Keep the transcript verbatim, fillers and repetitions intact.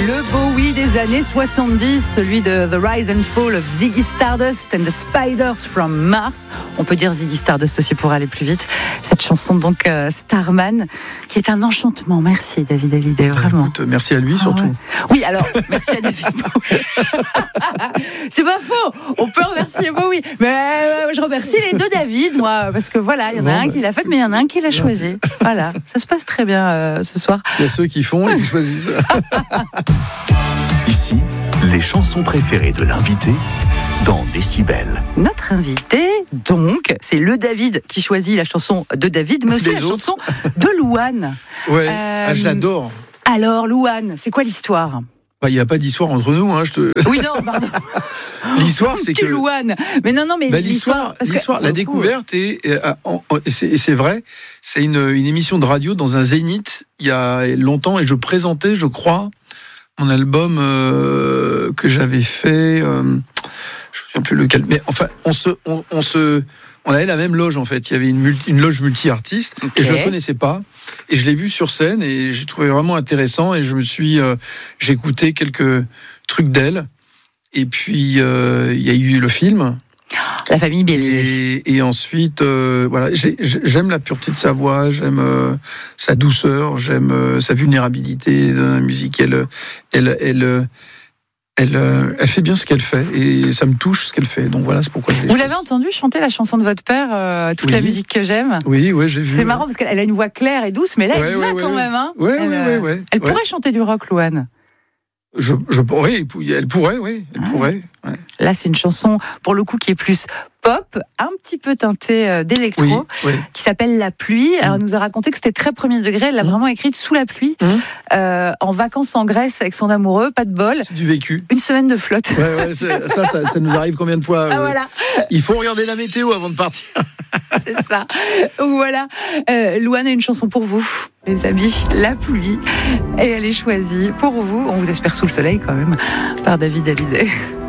Le Bowie des années soixante-dix, celui de The Rise and Fall of Ziggy Stardust and the Spiders from Mars. On peut dire Ziggy Stardust aussi pour aller plus vite. Cette chanson donc euh, Starman, qui est un enchantement. Merci David Hallyday, vraiment. Écoute, merci à lui surtout. Ah ouais. Oui, alors merci à David Bowie. C'est pas faux. On peut remercier Bowie, mais euh, je remercie les deux David, moi, parce que voilà, il y en a bon, un bah, qui l'a fait, mais il y en a un qui l'a choisi. Voilà, ça se passe très bien euh, ce soir. Il y a ceux qui font et qui choisissent. Ici, les chansons préférées de l'invité dans Décibel. Notre invité, donc, c'est le David qui choisit la chanson de David, mais aussi Les la autres. chanson de Louane. Ouais, euh, ah, je l'adore. Alors, Louane, c'est quoi l'histoire ? Il bah, n'y a pas d'histoire entre nous, hein, je te... Oui, non, pardon. L'histoire, c'est que... Louane. Mais non, non, mais bah, l'histoire... l'histoire, l'histoire que... la découverte, est, et, et, c'est, et c'est vrai, c'est une, une émission de radio dans un Zénith, il y a longtemps, et je présentais, je crois, mon album euh, que j'avais fait... Euh, je ne me souviens plus lequel, mais enfin, on se... On, on se On avait la même loge en fait, il y avait une, multi, une loge multi-artistes, okay. Et je ne la connaissais pas, et je l'ai vue sur scène, et j'ai trouvé vraiment intéressant, et je me suis, euh, j'ai écouté quelques trucs d'elle, et puis euh, il y a eu le film. La famille Bélier. Et, et ensuite, euh, voilà, j'ai, j'aime la pureté de sa voix, j'aime euh, sa douceur, j'aime euh, sa vulnérabilité dans la musique, elle... elle, elle, elle Elle, euh, elle fait bien ce qu'elle fait et ça me touche ce qu'elle fait. Donc voilà, c'est pourquoi je l'ai Vous choisi. l'avez entendu chanter la chanson de votre père, euh, toute oui. la musique que j'aime. Oui, oui, j'ai vu. C'est ouais. marrant parce qu'elle a une voix claire et douce, mais là, ouais, elle ouais, va ouais, quand ouais. même. Hein. Ouais, elle ouais, euh, ouais, ouais, elle ouais. pourrait chanter du rock, Louane. Je, je, oui, elle pourrait, oui, elle ah. pourrait. Ouais. Là, c'est une chanson pour le coup qui est plus pop, un petit peu teintée d'électro, oui, oui. qui s'appelle La Pluie. Mmh. Alors, elle nous a raconté que c'était très premier degré. Elle l'a mmh. vraiment écrite sous la pluie, mmh. euh, en vacances en Grèce avec son amoureux, pas de bol. C'est du vécu. Une semaine de flotte. Ouais, ouais, ça, ça, ça nous arrive combien de fois ah, euh, voilà. Il faut regarder la météo avant de partir. C'est ça. Donc voilà. Euh, Louane a une chanson pour vous, les amis. La Pluie. Et elle est choisie pour vous. On vous espère sous le soleil quand même, par David Hallyday.